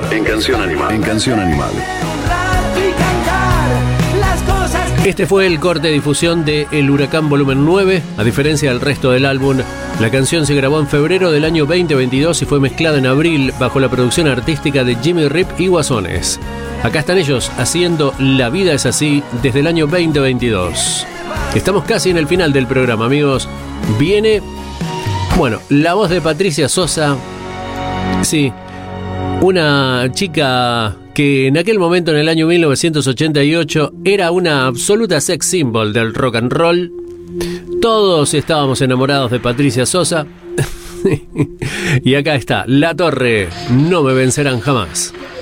En Canción Animal. En Canción Animal. Este fue el corte de difusión de El Huracán Volumen 9. A diferencia del resto del álbum, la canción se grabó en febrero del año 2022 y fue mezclada en abril bajo la producción artística de Jimmy Rip y Guasones. Acá están ellos haciendo La Vida es Así desde el año 2022. Estamos casi en el final del programa, amigos. Viene, la voz de Patricia Sosa. Sí, una chica que en aquel momento, en el año 1988, era una absoluta sex symbol del rock and roll. Todos estábamos enamorados de Patricia Sosa. Y acá está, La Torre, No me vencerán jamás.